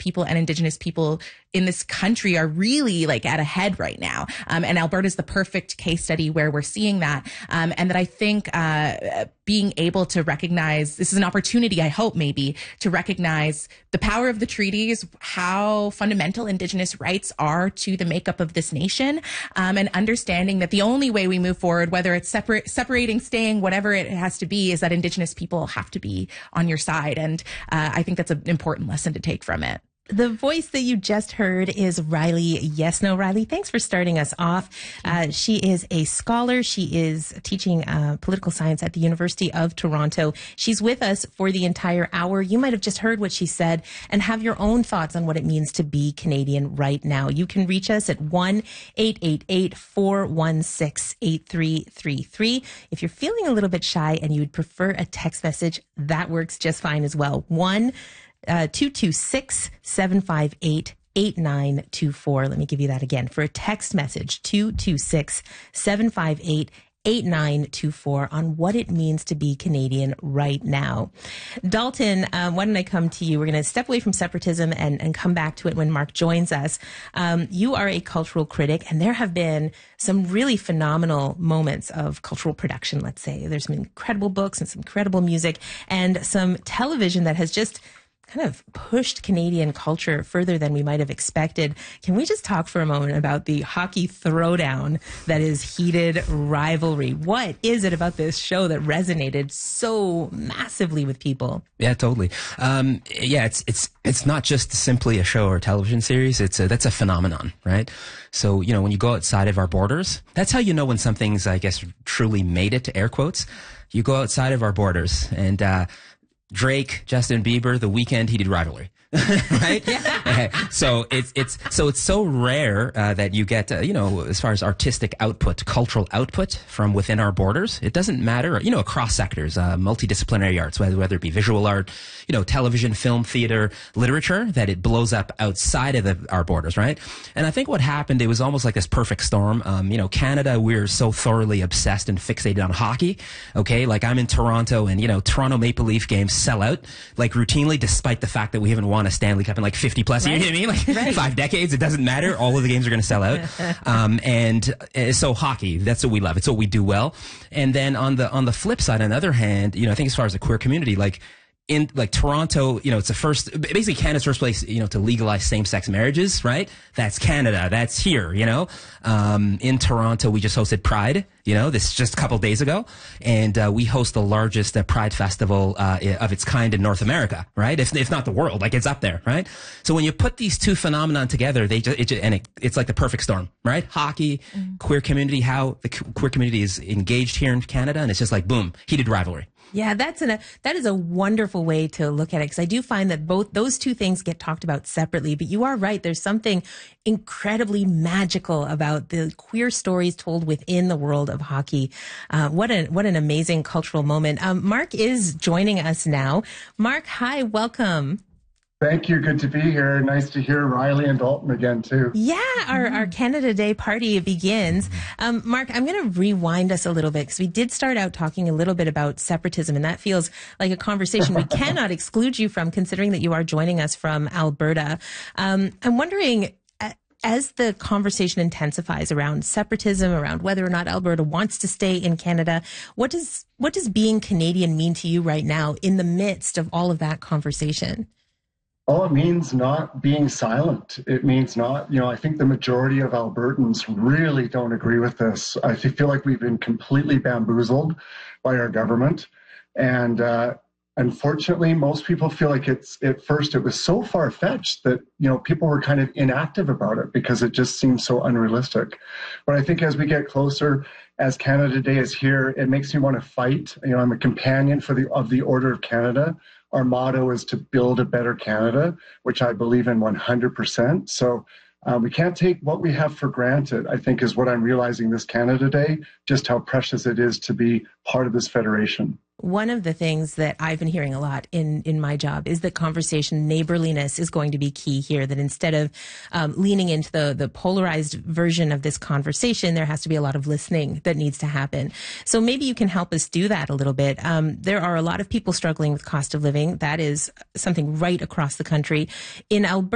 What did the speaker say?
people and Indigenous people in this country are really like at a head right now. And Alberta is the perfect case study where we're seeing that. And that I think being able to recognize, this is an opportunity, I hope maybe, to recognize the power of the treaties, how fundamental Indigenous rights are to the makeup of this nation, and understanding that the only way we move forward, whether it's separating, staying, whatever it has to be, is that Indigenous people have to be on your side. And I think that's an important lesson to take from it. The voice that you just heard is Riley Yesno. Riley, thanks for starting us off. She is a scholar. She is teaching political science at the University of Toronto. She's with us for the entire hour. You might have just heard what she said and have your own thoughts on what it means to be Canadian right now. You can reach us at 1-888-416-8333. If you're feeling a little bit shy and you would prefer a text message, that works just fine as well. 226-758-8924. Let me give you that again. For a text message, 226-758-8924 on what it means to be Canadian right now. Dalton, why don't I come to you? We're going to step away from separatism and come back to it when Mark joins us. You are a cultural critic, and there have been some really phenomenal moments of cultural production, let's say. There's some incredible books and some incredible music and some television that has just kind of pushed Canadian culture further than we might have expected. Can we just talk for a moment about the hockey throwdown that is heated rivalry? What is it about this show that resonated so massively with people? Yeah, totally. It's not just simply a show or a television series. That's a phenomenon, right? So, when you go outside of our borders, that's how you know when something's, I guess, truly made it, to air quotes. You go outside of our borders and, Drake, Justin Bieber, The Weeknd, heated rivalry. Right? Okay. So it's so rare that you get as far as artistic output, cultural output from within our borders. It doesn't matter, across sectors, multidisciplinary arts, whether it be visual art, television, film, theater, literature, that it blows up outside of our borders, right? And I think what happened, it was almost like this perfect storm. Canada, we're so thoroughly obsessed and fixated on hockey. Okay, like I'm in Toronto, and Toronto Maple Leaf games sell out like routinely, despite the fact that we haven't won a Stanley Cup in like 50 plus years. You know what I mean? Like 5 decades. It doesn't matter. All of the games are going to sell out. So hockey, that's what we love. It's what we do well. And then on the flip side, on the other hand, I think as far as the queer community, in Toronto, it's basically Canada's first place, to legalize same-sex marriages, right? That's Canada. That's here, in Toronto, we just hosted Pride, this just a couple days ago. And, we host the largest Pride festival, of its kind in North America, right? If not the world, it's up there, right? So when you put these two phenomenon together, it's like the perfect storm, right? Hockey, queer community, how the queer community is engaged here in Canada. And it's just like, boom, heated rivalry. Yeah, that is a wonderful way to look at it, because I do find that both those two things get talked about separately. But you are right. There's something incredibly magical about the queer stories told within the world of hockey. What an amazing cultural moment. Mark is joining us now. Mark, hi, welcome. Thank you. Good to be here. Nice to hear Riley and Dalton again, too. Yeah, our Canada Day party begins. Mark, I'm going to rewind us a little bit, because we did start out talking a little bit about separatism, and that feels like a conversation we cannot exclude you from, considering that you are joining us from Alberta. I'm wondering, as the conversation intensifies around separatism, around whether or not Alberta wants to stay in Canada, what does being Canadian mean to you right now in the midst of all of that conversation? Oh, it means not being silent. It means not, I think the majority of Albertans really don't agree with this. I feel like we've been completely bamboozled by our government. And unfortunately, most people feel like at first it was so far-fetched that, people were kind of inactive about it because it just seems so unrealistic. But I think as we get closer, as Canada Day is here, it makes me want to fight. I'm a companion of the Order of Canada. Our motto is to build a better Canada, which I believe in 100%. So we can't take what we have for granted, I think, is what I'm realizing this Canada Day, just how precious it is to be part of this federation. One of the things that I've been hearing a lot in my job is that conversation neighborliness is going to be key here, that instead of leaning into the polarized version of this conversation, there has to be a lot of listening that needs to happen. So maybe you can help us do that a little bit. There are a lot of people struggling with cost of living. That is something right across the country. In Alberta,